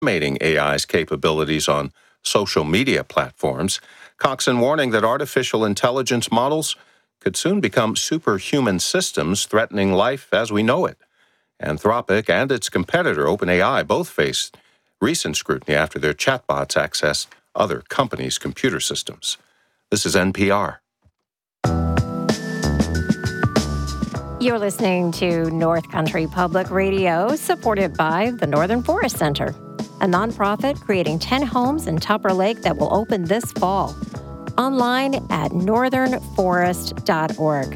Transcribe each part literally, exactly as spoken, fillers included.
estimating A I's capabilities on social media platforms. Coxon warning that artificial intelligence models could soon become superhuman systems threatening life as we know it. Anthropic and its competitor, OpenAI, both faced recent scrutiny after their chatbots accessed other companies' computer systems. This is N P R. You're listening to North Country Public Radio, supported by the Northern Forest Center, a nonprofit creating ten homes in Tupper Lake that will open this fall. Online at northern forest dot org.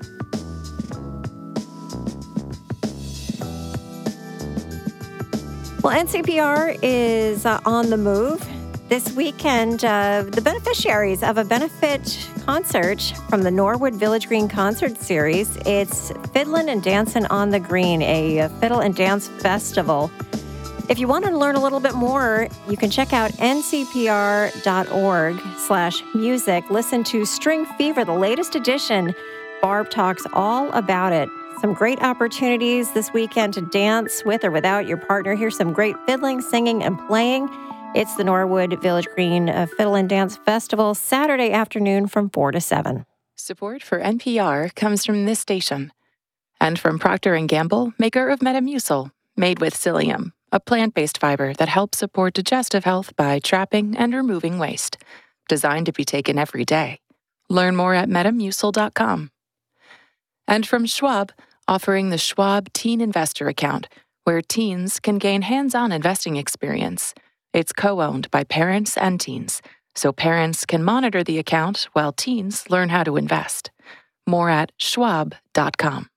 Well, N C P R is uh, on the move. This weekend, uh, the beneficiaries of a benefit concert from the Norwood Village Green Concert Series. It's Fiddlin' and Dancin' on the Green, a fiddle and dance festival. If you want to learn a little bit more, you can check out N C P R dot org slash music. Listen to String Fever, the latest edition. Barb talks all about it. Some great opportunities this weekend to dance with or without your partner. Here's some great fiddling, singing, and playing. It's the Norwood Village Green uh, Fiddle and Dance Festival, Saturday afternoon from four to seven. Support for N P R comes from this station and from Procter and Gamble, maker of Metamucil, made with psyllium, a plant-based fiber that helps support digestive health by trapping and removing waste. Designed to be taken every day. Learn more at metamucil dot com. And from Schwab, offering the Schwab Teen Investor Account, where teens can gain hands-on investing experience. It's co-owned by parents and teens, so parents can monitor the account while teens learn how to invest. More at schwab dot com.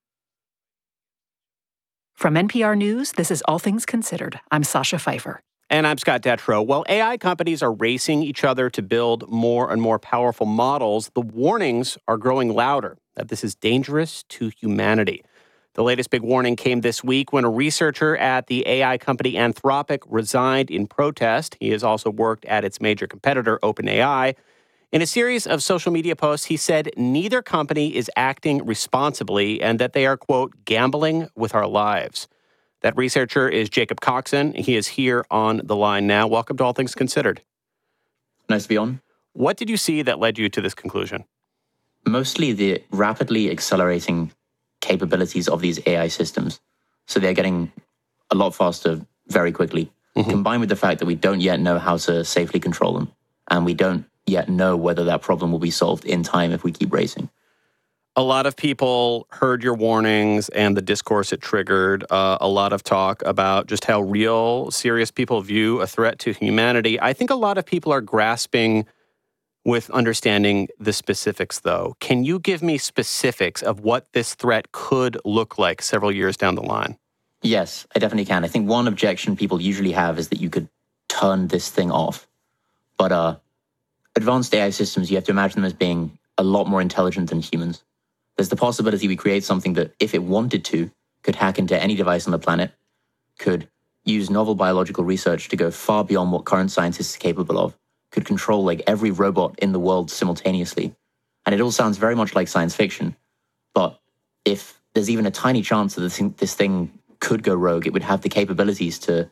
From N P R News, this is All Things Considered. I'm Sasha Pfeiffer. And I'm Scott Detrow. While A I companies are racing each other to build more and more powerful models, the warnings are growing louder that this is dangerous to humanity. The latest big warning came this week when a researcher at the A I company Anthropic resigned in protest. He has also worked at its major competitor, OpenAI. In a series of social media posts, he said neither company is acting responsibly and that they are, quote, gambling with our lives. That researcher is Jacob Coxon. He is here on the line now. Welcome to All Things Considered. Nice to be on. What did you see that led you to this conclusion? Mostly the rapidly accelerating capabilities of these A I systems. So they're getting a lot faster very quickly, mm-hmm. combined with the fact that we don't yet know how to safely control them. And we don't yet know whether that problem will be solved in time if we keep racing. A lot of people heard your warnings and the discourse it triggered. Uh, a lot of talk about just how real, serious people view a threat to humanity. I think a lot of people are grasping with understanding the specifics, though. Can you give me specifics of what this threat could look like several years down the line? Yes, I definitely can. I think one objection people usually have is that you could turn this thing off. But uh, advanced A I systems, you have to imagine them as being a lot more intelligent than humans. There's the possibility we create something that, if it wanted to, could hack into any device on the planet, could use novel biological research to go far beyond what current scientists are capable of, could control like every robot in the world simultaneously. And it all sounds very much like science fiction. But if there's even a tiny chance that this thing, this thing could go rogue, it would have the capabilities to,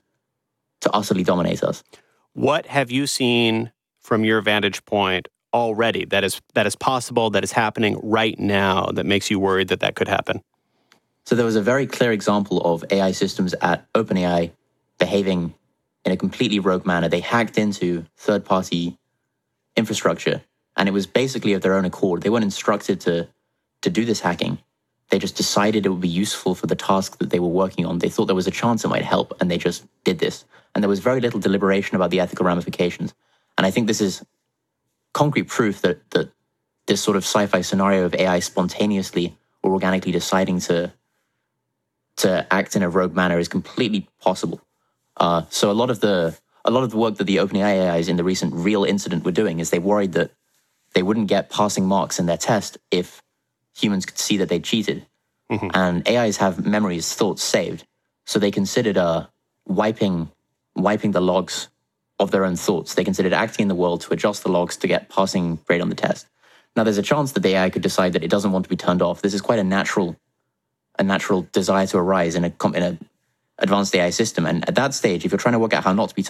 to utterly dominate us. What have you seen from your vantage point already that is that is possible, that is happening right now, that makes you worried that that could happen? So there was a very clear example of A I systems at OpenAI behaving in a completely rogue manner. They hacked into third-party infrastructure, and it was basically of their own accord. They weren't instructed to, to do this hacking. They just decided it would be useful for the task that they were working on. They thought there was a chance it might help, and they just did this. And there was very little deliberation about the ethical ramifications. And I think this is concrete proof that, that this sort of sci-fi scenario of A I spontaneously or organically deciding to, to act in a rogue manner is completely possible. Uh, so a lot of the a lot of the work that the OpenAI A Is in the recent Real incident were doing is they worried that they wouldn't get passing marks in their test if humans could see that they cheated. Mm-hmm. And A Is have memories, thoughts saved, so they considered uh, wiping wiping the logs of their own thoughts. They considered acting in the world to adjust the logs to get passing grade on the test. Now, there's a chance that the A I could decide that it doesn't want to be turned off. This is quite a natural a natural desire to arise in a in a advanced A I system. And at that stage, if you're trying to work out how not to be